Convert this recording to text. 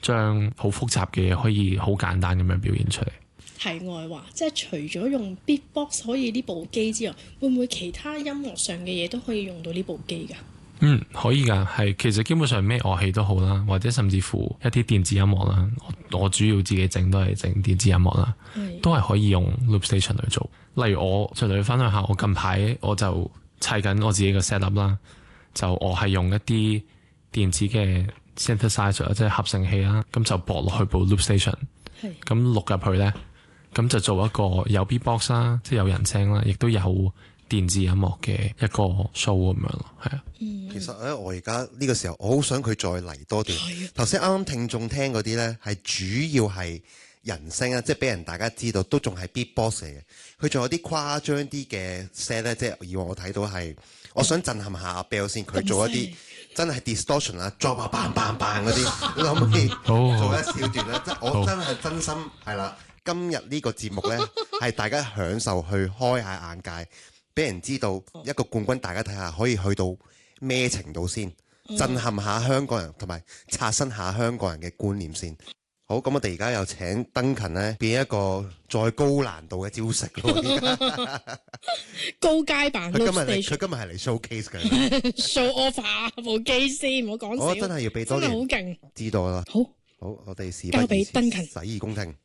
將好複雜嘅嘢可以好簡單咁樣表現出嚟。 題外話，即係除咗用 Beatbox 可以呢部機之外，會唔會其他音樂上嘅嘢都可以用到呢部機㗎？ 可以㗎，係其實基本上咩樂器都好啦，或者甚至乎一啲電子音樂啦，我主要自己整都係整電子音樂啦，都係可以用 Loop Station 去做。例如我上嚟分享下，我近排我就砌緊我自己嘅 set up 啦，就我係用一啲電子嘅 synthesizer 即係合成器啦，咁就駁落去部 Loop Station，咁錄入去咧，咁就做一個有 beatbox 啦，即係有人聲啦，亦都有電子音樂嘅一個 show 咁樣咯，係啊。 其實咧，我而家呢個時候，我好想佢再嚟多啲。頭先啱啱聽眾聽嗰啲咧，係主要係人聲啊，即係俾人大家知道都仲係 beatbox 嚟嘅。佢仲有啲誇張啲嘅 set 咧，即係以往我睇到係，我想震撼下阿 Bell 先，佢做一啲真係 distortion 啊，drop 啊，bang bang bang 嗰啲，你可唔可以做一小段咧？即係我真係真心係啦。今日呢個節目咧，係大家享受去開下眼界，俾人知道一個冠軍，大家睇下可以去到咩程度先，震撼下香港人，同埋刷新下香港人嘅觀念先。好，咁我哋而家又請Duncan咧變一個再高難度嘅招式咯。 高階版。 佢今日係嚟 showcase 嘅。 show off 下部機先，唔好講笑。 我真係要俾多啲， 真係好勁， 知道啦。 好， 我哋事不交俾宜遲， Duncan。 洗耳恭聽。